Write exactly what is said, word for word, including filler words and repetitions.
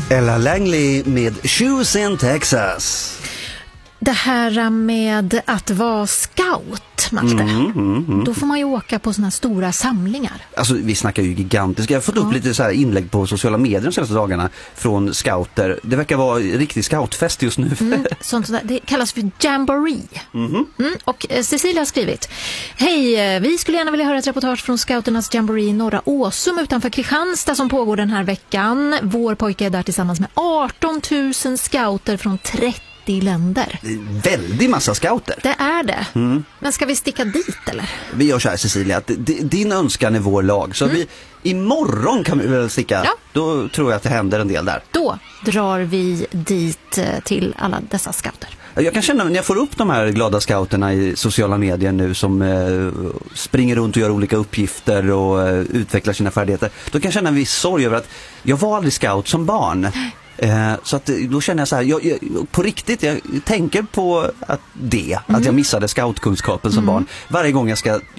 Ella Langley med Shoes in Texas. Det här med att vara scout, Malte. Mm, mm, mm. Då får man ju åka på såna stora samlingar. Alltså vi snackar ju gigantiska. Jag har fått ja. upp lite så här inlägg på sociala medier de senaste dagarna från scouter. Det verkar vara riktig scoutfest just nu. Mm, sånt där. Det kallas för jamboree. Mm-hmm. Mm, och Cecilia har skrivit: Hej, vi skulle gärna vilja höra ett reportage från scouternas jamboree i Norra Åsum utanför Kristianstad som pågår den här veckan. Vår pojke är där tillsammans med arton tusen scouter från trettio länder. Väldigt massa scouter. Det är det. Mm. Men ska vi sticka dit eller? Vi gör så här, Cecilia, att din önskan är vår lag. Så mm. vi, imorgon kan vi väl sticka. Ja. Då tror jag att det händer en del där. Då drar vi dit till alla dessa scouter. Jag kan känna när jag får upp de här glada scouterna i sociala medier nu som eh, springer runt och gör olika uppgifter och eh, utvecklar sina färdigheter. Då kan jag känna en viss sorg över att jag var aldrig scout som barn. Eh, så att då känner jag så här, jag, jag, på riktigt, jag tänker på att det, mm. att jag missade scoutkunskapen som mm. barn. Varje gång jag ska